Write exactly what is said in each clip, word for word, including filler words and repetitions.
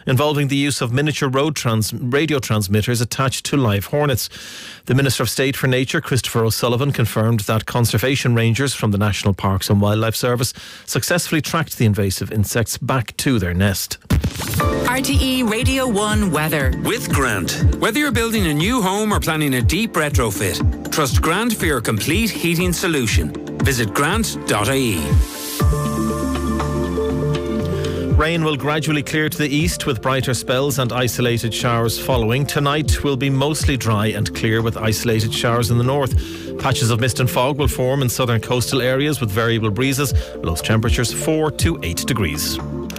involving the use of miniature road trans- radio transmitters attached to live hornets. The Minister of State for Nature, Christopher O'Sullivan, confirmed that conservation rangers from the National Parks and Wildlife Service successfully tracked the invasive insects back to their nest. R T E Radio one weather. With Grant. Whether you're building a new home or planning a deep retrofit, trust Grant for your complete heating solution. Visit grant dot I E. Rain will gradually clear to the east with brighter spells and isolated showers following. Tonight will be mostly dry and clear with isolated showers in the north. Patches of mist and fog will form in southern coastal areas with variable breezes. Lowest temperatures four to eight degrees.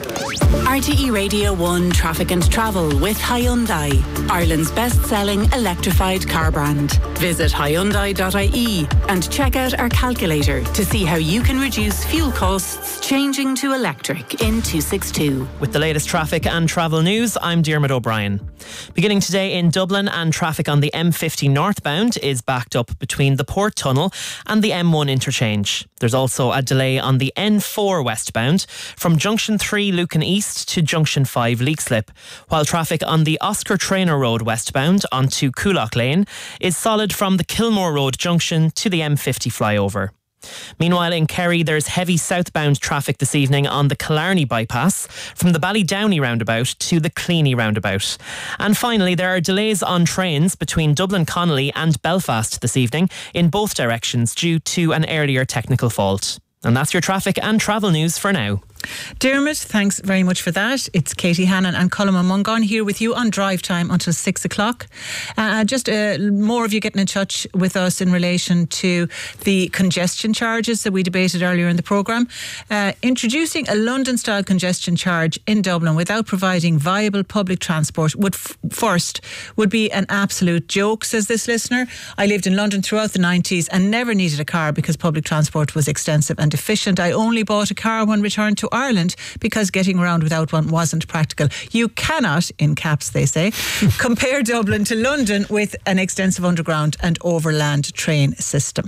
R T E Radio one Traffic and Travel with Hyundai, Ireland's best-selling electrified car brand. Visit hyundai dot I E and check out our calculator to see how you can reduce fuel costs changing to electric in two sixty-two. With the latest traffic and travel news, I'm Diarmuid O'Brien. Beginning today in Dublin, and traffic on the M fifty northbound is backed up between the Port Tunnel and the M one interchange. There's also a delay on the N four westbound from Junction three Lucan East to Junction five Leakslip, while traffic on the Oscar Traynor Road westbound onto Coolock Lane is solid from the Kilmore Road junction to the M fifty flyover. Meanwhile, in Kerry, there's heavy southbound traffic this evening on the Killarney bypass from the Ballydowney roundabout to the Cleany roundabout. And finally, there are delays on trains between Dublin Connolly and Belfast this evening in both directions due to an earlier technical fault. And that's your traffic and travel news for now. Diarmuid, thanks very much for that. It's Katie Hannon and Colm Mungan here with you on Drive Time until six o'clock. Uh, just uh, more of you getting in touch with us in relation to the congestion charges that we debated earlier in the programme. Uh, introducing a London-style congestion charge in Dublin without providing viable public transport would f- first would be an absolute joke, says this listener. I lived in London throughout the nineties and never needed a car because public transport was extensive and efficient. I only bought a car when returned to Ireland because getting around without one wasn't practical. You cannot, in caps they say, compare Dublin to London with an extensive underground and overland train system.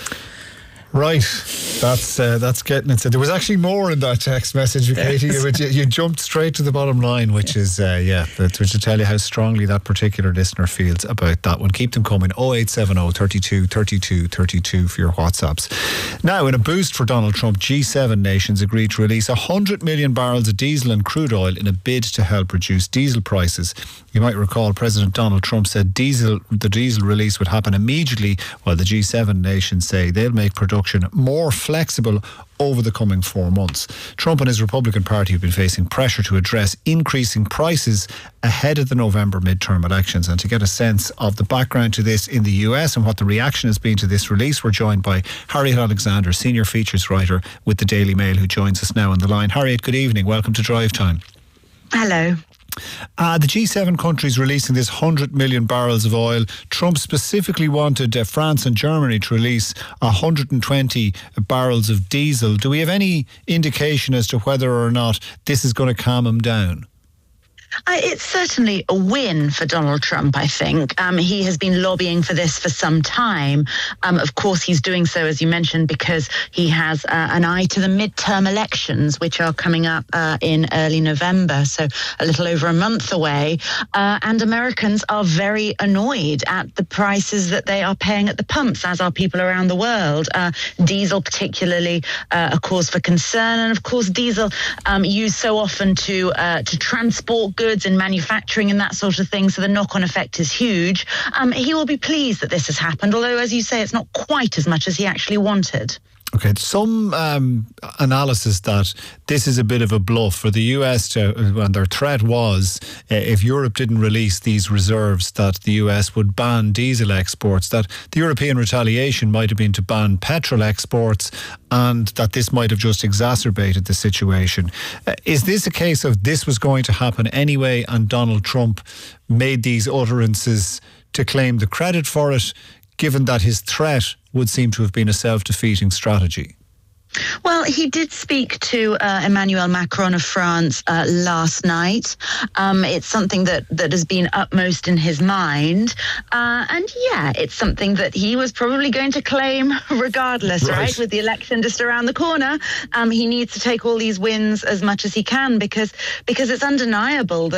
Right, that's uh, that's getting it. There was actually more in that text message, Katie. You, you jumped straight to the bottom line, which yeah. is, uh, yeah, which will tell you how strongly that particular listener feels about that one. Keep them coming. oh eight seven oh, thirty-two, thirty-two, thirty-two for your WhatsApps. Now, in a boost for Donald Trump, G seven nations agreed to release one hundred million barrels of diesel and crude oil in a bid to help reduce diesel prices. You might recall President Donald Trump said diesel, the diesel release would happen immediately, while the G seven nations say they'll make production more flexible over the coming four months. Trump and his Republican Party have been facing pressure to address increasing prices ahead of the November midterm elections. And to get a sense of the background to this in the U S and what the reaction has been to this release, we're joined by Harriet Alexander, senior features writer with the Daily Mail, who joins us now on the line. Harriet, good evening. Welcome to Drive Time. Hello. Uh, the G seven countries releasing this one hundred million barrels of oil. Trump specifically wanted uh, France and Germany to release one hundred twenty barrels of diesel. Do we have any indication as to whether or not this is going to calm him down? Uh, it's certainly a win for Donald Trump, I think. Um, he has been lobbying for this for some time. Um, of course, he's doing so, as you mentioned, because he has uh, an eye to the midterm elections, which are coming up uh, in early November, so a little over a month away. Uh, and Americans are very annoyed at the prices that they are paying at the pumps, as are people around the world. Uh, diesel particularly uh, a cause for concern. And, of course, diesel um, used so often to uh, to transport goods in manufacturing and that sort of thing, so the knock-on effect is huge. Um, he will be pleased that this has happened, although, as you say, it's not quite as much as he actually wanted. Okay, some um, analysis that this is a bit of a bluff for the U S to, and their threat was uh, if Europe didn't release these reserves that the U S would ban diesel exports, that the European retaliation might have been to ban petrol exports, and that this might have just exacerbated the situation. Uh, is this a case of this was going to happen anyway and Donald Trump made these utterances to claim the credit for it, given that his threat would seem to have been a self-defeating strategy? Well, he did speak to uh, Emmanuel Macron of France uh, last night. Um, it's something that, that has been upmost in his mind. Uh, and yeah, it's something that he was probably going to claim regardless, right? right? With the election just around the corner, um, he needs to take all these wins as much as he can because, because it's undeniable that